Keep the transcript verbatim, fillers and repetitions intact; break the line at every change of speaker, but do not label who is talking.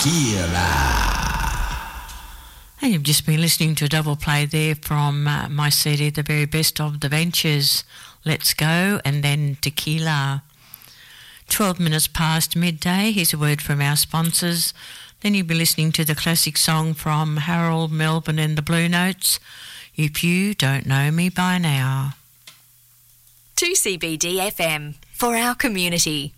Tequila.
And you've just been listening to a double play there from uh, my C D, The Very Best of the Ventures, Let's Go, and then Tequila. twelve minutes past midday, here's a word from our sponsors. Then you'll be listening to the classic song from Harold Melbourne and the Blue Notes, If You Don't Know Me By Now.
two C B D F M, for our community.